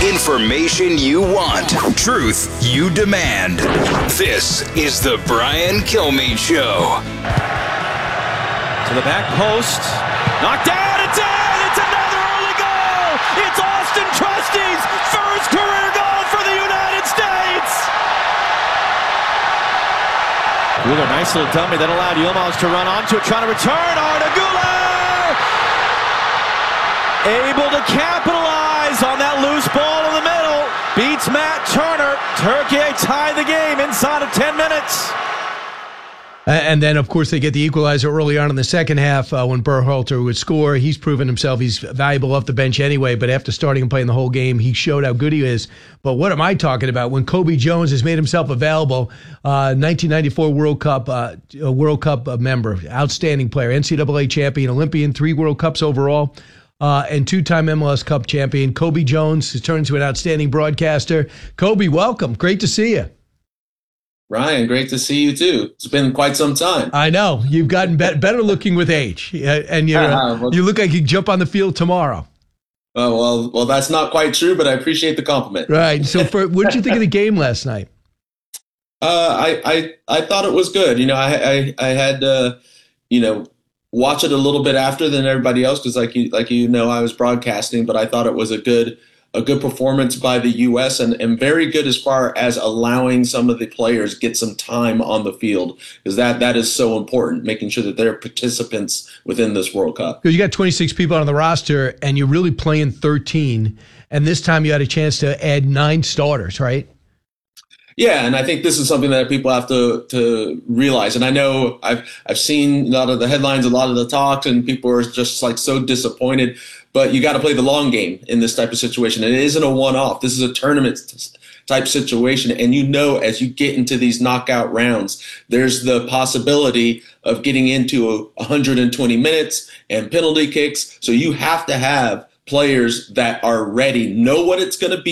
Information you want. Truth you demand. This is the Brian Kilmeade Show. To the back post. Knocked down. It's in. It's another early goal. It's Austin Trusty's first career goal for the United States. Wheeler, nice little dummy that allowed Yilmaz to run onto it, trying to return. Arda Güler able to capitalize on that loose ball in the middle. Beats Matt Turner. Turkey tie the game inside of 10 minutes. And then, of course, they get the equalizer early on in the second half when Berhalter would score. He's proven himself. He's valuable off the bench anyway, but after starting and playing the whole game, he showed how good he is. But what am I talking about? When Kobe Jones has made himself available, 1994 World Cup member, outstanding player, NCAA champion, Olympian, 3 World Cups overall, and 2-time MLS Cup champion. Kobe Jones has turned into an outstanding broadcaster. Kobe, welcome. Great to see you. Ryan, great to see you too. It's been quite some time. I know. You've gotten better looking with age, and you look like you jump on the field tomorrow. Well, that's not quite true, but I appreciate the compliment. Right. So, what did you think of the game last night? I thought it was good. I had watch it a little bit after than everybody else because, I was broadcasting, but I thought it was a good performance by the U.S. and very good as far as allowing some of the players get some time on the field because that is so important, making sure that they're participants within this World Cup. Because you got 26 people on the roster and you're really playing 13, and this time you had a chance to add 9 starters, right? Yeah, and I think this is something that people have to realize. And I know I've seen a lot of the headlines, a lot of the talks, and people are just so disappointed. But you got to play the long game in this type of situation. And it isn't a one-off. This is a tournament type situation. And as you get into these knockout rounds, there's the possibility of getting into 120 minutes and penalty kicks. So you have to have players that are ready, know what it's going to be.